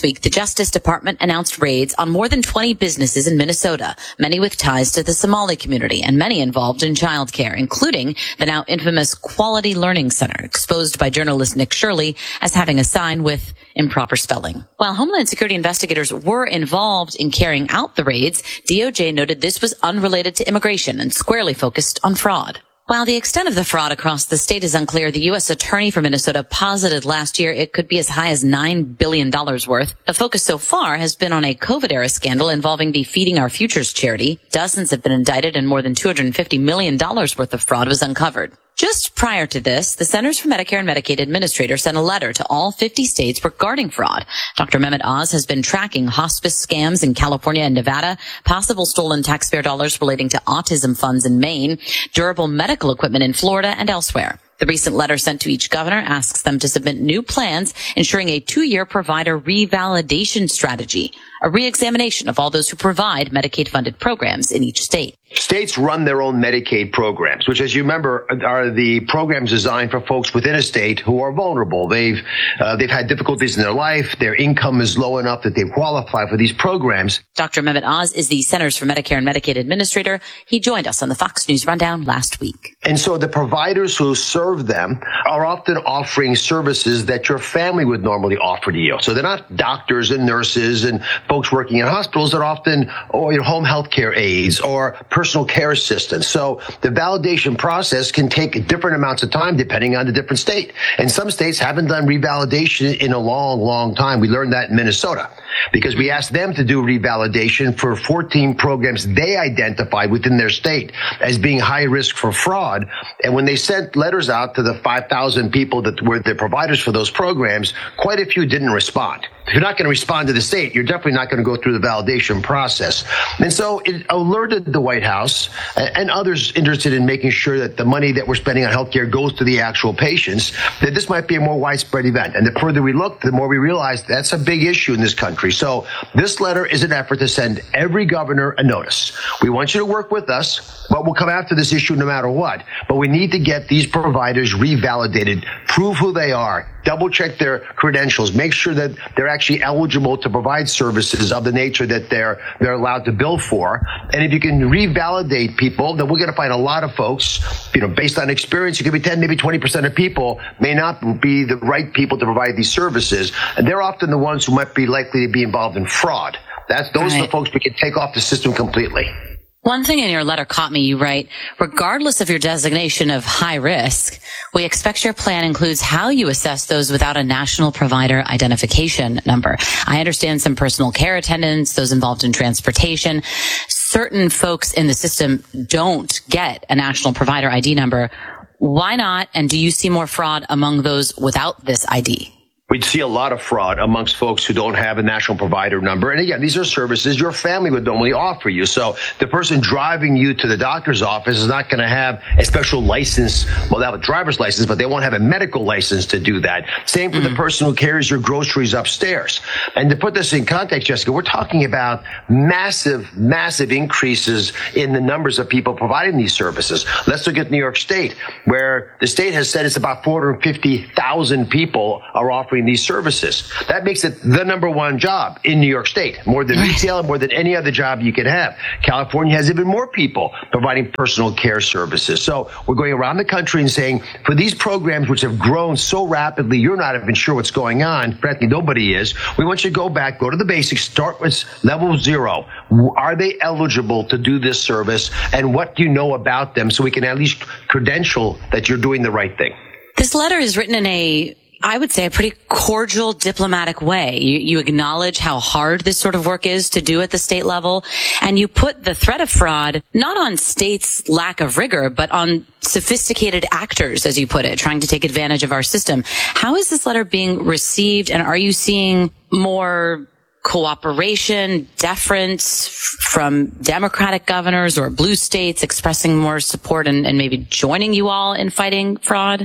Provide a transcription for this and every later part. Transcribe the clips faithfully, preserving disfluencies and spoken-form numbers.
week, the Justice Department announced raids on more than twenty businesses in Minnesota, many with ties to the Somali community and many involved in childcare, including the now infamous Quality Learning Center, exposed by journalist Nick Shirley as having a sign with improper spelling. While Homeland Security investigators were involved in carrying out the raids, D O J noted this was unrelated to immigration and squarely focused on fraud. While the extent of the fraud across the state is unclear, the U S Attorney for Minnesota posited last year it could be as high as nine billion dollars worth. The focus so far has been on a COVID-era scandal involving the Feeding Our Futures charity. Dozens have been indicted and more than two hundred fifty million dollars worth of fraud was uncovered. Just prior to this, the Centers for Medicare and Medicaid Administrator sent a letter to all fifty states regarding fraud. Doctor Mehmet Oz has been tracking hospice scams in California and Nevada, possible stolen taxpayer dollars relating to autism funds in Maine, durable medical equipment in Florida and elsewhere. The recent letter sent to each governor asks them to submit new plans, ensuring a two-year provider revalidation strategy, a re-examination of all those who provide Medicaid-funded programs in each state. States run their own Medicaid programs, which, as you remember, are the programs designed for folks within a state who are vulnerable. They've uh, they've had difficulties in their life. Their income is low enough that they qualify for these programs. Doctor Mehmet Oz is the Centers for Medicare and Medicaid Administrator. He joined us on the Fox News Rundown last week. And so the providers who serve them are often offering services that your family would normally offer to you. So they're not doctors and nurses and folks working in hospitals. They're often or your home health care aides or personal care assistants. So the validation process can take different amounts of time depending on the different state. And some states haven't done revalidation in a long, long time. We learned that in Minnesota because we asked them to do revalidation for fourteen programs they identified within their state as being high risk for fraud. And when they sent letters out to the five thousand people that were the providers for those programs, quite a few didn't respond. If you're not going to respond to the state, you're definitely not going to go through the validation process. And so it alerted the White House and others interested in making sure that the money that we're spending on healthcare goes to the actual patients, that this might be a more widespread event. And the further we look, the more we realize that's a big issue in this country. So this letter is an effort to send every governor a notice. We want you to work with us, but we'll come after this issue no matter what. But we need to get these providers revalidated, prove who they are, double check their credentials, make sure that they're actually eligible to provide services of the nature that they're they're allowed to bill for. And if you can revalidate people, then we're going to find a lot of folks, you know, based on experience, it could be ten, maybe twenty percent of people may not be the right people to provide these services. And they're often the ones who might be likely to be involved in fraud. That's those right. are the folks we can take off the system completely. One thing in your letter caught me. You write, regardless of your designation of high risk, we expect your plan includes how you assess those without a national provider identification number. I understand some personal care attendants, those involved in transportation. Certain folks in the system don't get a national provider I D number. Why not? And do you see more fraud among those without this I D? We'd see a lot of fraud amongst folks who don't have a national provider number. And again, these are services your family would normally offer you. So the person driving you to the doctor's office is not going to have a special license. Well, they have a driver's license, but they won't have a medical license to do that. Same for mm-hmm. the person who carries your groceries upstairs. And to put this in context, Jessica, we're talking about massive, massive increases in the numbers of people providing these services. Let's look at New York State, where the state has said it's about four hundred fifty thousand people are offering these services. That makes it the number one job in New York State, more than retail and more than any other job you could have. California has even more people providing personal care services. So we're going around the country and saying, for these programs which have grown so rapidly, you're not even sure what's going on. Frankly, nobody is. We want you to go back, go to the basics, start with level zero. Are they eligible to do this service? And what do you know about them so we can at least credential that you're doing the right thing? This letter is written in a I would say a pretty cordial, diplomatic way. You, you acknowledge how hard this sort of work is to do at the state level, and you put the threat of fraud not on states' lack of rigor, but on sophisticated actors, as you put it, trying to take advantage of our system. How is this letter being received, and are you seeing more cooperation, deference from Democratic governors or blue states expressing more support and, and maybe joining you all in fighting fraud?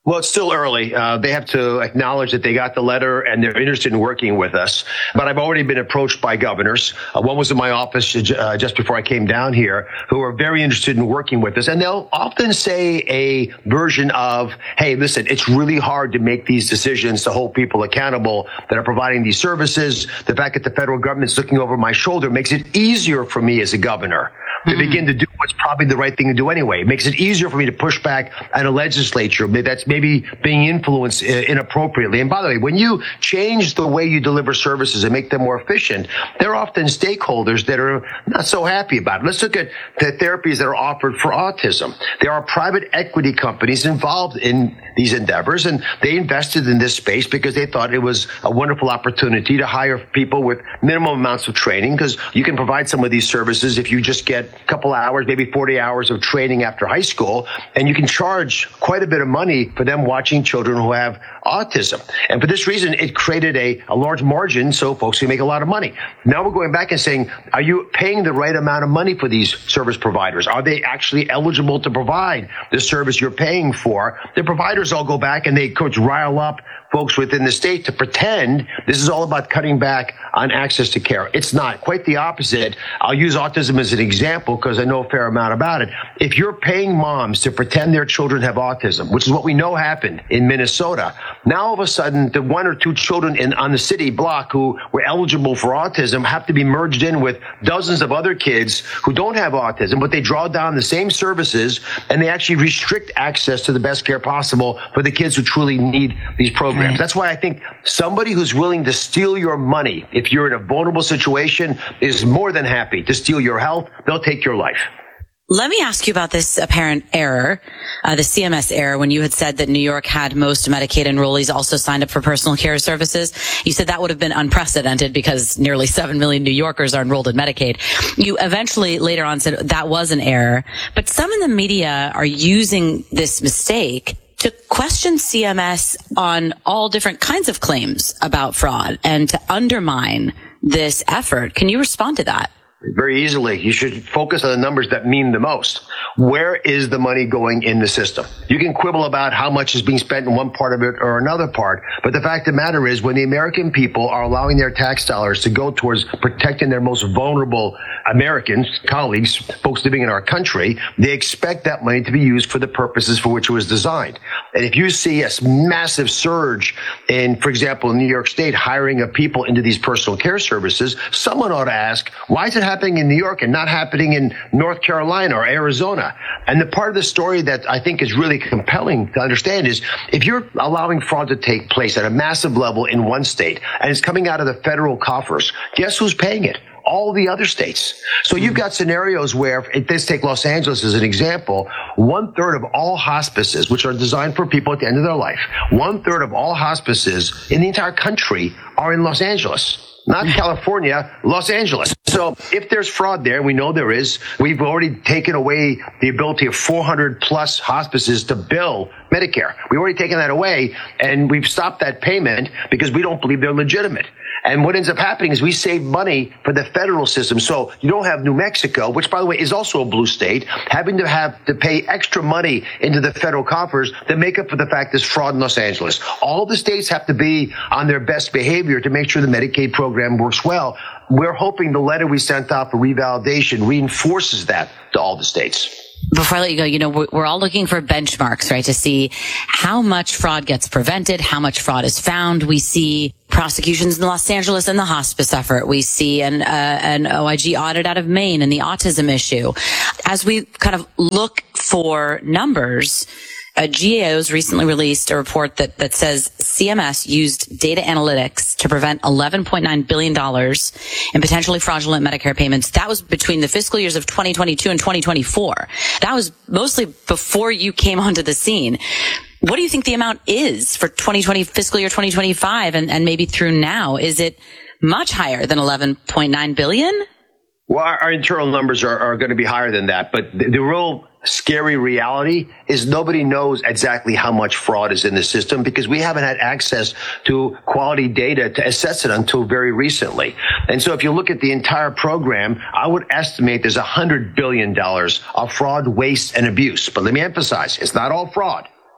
Well, it's still early. Uh, they have to acknowledge that they got the letter and they're interested in working with us. But I've already been approached by governors. Uh, one was in my office uh, just before I came down here, who are very interested in working with us. And they'll often say a version of, hey, listen, it's really hard to make these decisions to hold people accountable that are providing these services. The fact that the federal government's looking over my shoulder makes it easier for me as a governor to mm-hmm. begin to do what's probably the right thing to do anyway. It makes it easier for me to push back on a legislature that's maybe being influenced inappropriately. And by the way, when you change the way you deliver services and make them more efficient, there are often stakeholders that are not so happy about it. Let's look at the therapies that are offered for autism. There are private equity companies involved in these endeavors, and they invested in this space because they thought it was a wonderful opportunity to hire people with minimum amounts of training, because you can provide some of these services if you just get a couple hours, maybe forty hours of training after high school, and you can charge quite a bit of money for them watching children who have autism. And for this reason, it created a, a large margin so folks can make a lot of money. Now we're going back and saying, are you paying the right amount of money for these service providers? Are they actually eligible to provide the service you're paying for? The providers all go back and they coach rile up folks within the state to pretend this is all about cutting back on access to care. It's not. Quite the opposite. I'll use autism as an example because I know a fair amount about it. If you're paying moms to pretend their children have autism, which is what we know happened in Minnesota, now all of a sudden the one or two children in on the city block who were eligible for autism have to be merged in with dozens of other kids who don't have autism, but they draw down the same services and they actually restrict access to the best care possible for the kids who truly need these programs. Right. That's why I think somebody who's willing to steal your money, if you're in a vulnerable situation, is more than happy to steal your health. They'll take your life. Let me ask you about this apparent error, uh, the C M S error, when you had said that New York had most Medicaid enrollees also signed up for personal care services. You said that would have been unprecedented because nearly seven million New Yorkers are enrolled in Medicaid. You eventually later on said that was an error, but some in the media are using this mistake to question C M S on all different kinds of claims about fraud and to undermine this effort. Can you respond to that? Very easily. You should focus on the numbers that mean the most. Where is the money going in the system? You can quibble about how much is being spent in one part of it or another part, but the fact of the matter is when the American people are allowing their tax dollars to go towards protecting their most vulnerable Americans, colleagues, folks living in our country, they expect that money to be used for the purposes for which it was designed. And if you see a massive surge in, for example, in New York State, hiring of people into these personal care services, someone ought to ask, why is it happening in New York and not happening in North Carolina or Arizona? And the part of the story that I think is really compelling to understand is if you're allowing fraud to take place at a massive level in one state and it's coming out of the federal coffers, guess who's paying it? All the other states. So you've got scenarios where, let's take Los Angeles as an example, one third of all hospices, which are designed for people at the end of their life, one third of all hospices in the entire country are in Los Angeles. Not California, Los Angeles. So if there's fraud there, we know there is, we've already taken away the ability of four hundred plus hospices to bill Medicare. We've already taken that away, and we've stopped that payment because we don't believe they're legitimate. And what ends up happening is we save money for the federal system. So you don't have New Mexico, which, by the way, is also a blue state, having to have to pay extra money into the federal coffers to make up for the fact there's fraud in Los Angeles. All the states have to be on their best behavior to make sure the Medicaid program works well. We're hoping the letter we sent out for revalidation reinforces that to all the states. Before I let you go, you know, we're all looking for benchmarks, right, to see how much fraud gets prevented, how much fraud is found. We see prosecutions in Los Angeles and the hospice effort. We see an, uh, an O I G audit out of Maine and the autism issue. As we kind of look for numbers, Uh, G A O's recently released a report that, that says C M S used data analytics to prevent eleven point nine billion dollars in potentially fraudulent Medicare payments. That was between the fiscal years of twenty twenty-two and twenty twenty-four. That was mostly before you came onto the scene. What do you think the amount is for twenty twenty, fiscal year twenty twenty-five and, and maybe through now? Is it much higher than eleven point nine billion dollars? Well, our, our internal numbers are, are going to be higher than that, but the, the real scary reality is nobody knows exactly how much fraud is in the system because we haven't had access to quality data to assess it until very recently. And so if you look at the entire program, I would estimate there's one hundred billion dollars of fraud, waste, and abuse. But let me emphasize, it's not all fraud.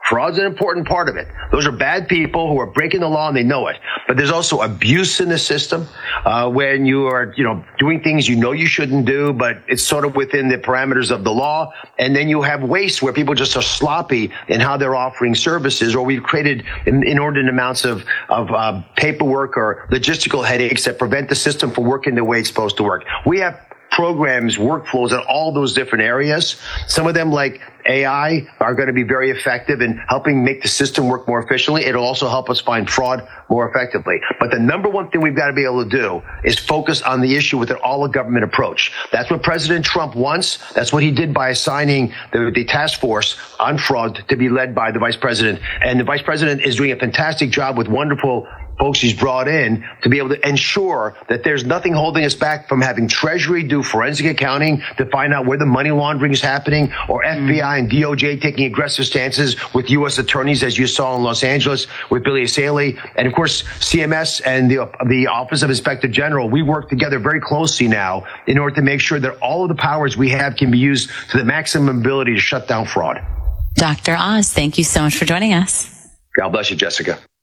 Fraud's an important part of it. Those are bad people who are breaking the law and they know it. But there's also abuse in the system, uh, when you are, you know, doing things you know you shouldn't do, but it's sort of within the parameters of the law. And then you have waste where people just are sloppy in how they're offering services, or we've created inordinate amounts of, of, uh, paperwork or logistical headaches that prevent the system from working the way it's supposed to work. We have programs, workflows in all those different areas. Some of them, like A I, are going to be very effective in helping make the system work more efficiently. It'll also help us find fraud more effectively. But the number one thing we've got to be able to do is focus on the issue with an all-of-government approach. That's what President Trump wants. That's what he did by assigning the, the task force on fraud to be led by the vice president. And the vice president is doing a fantastic job with wonderful folks he's brought in to be able to ensure that there's nothing holding us back from having Treasury do forensic accounting to find out where the money laundering is happening, or F B I and D O J taking aggressive stances with U S attorneys, as you saw in Los Angeles with Billy Asalee. And of course, C M S and the, the Office of Inspector General, we work together very closely now in order to make sure that all of the powers we have can be used to the maximum ability to shut down fraud. Doctor Oz, thank you so much for joining us. God bless you, Jessica.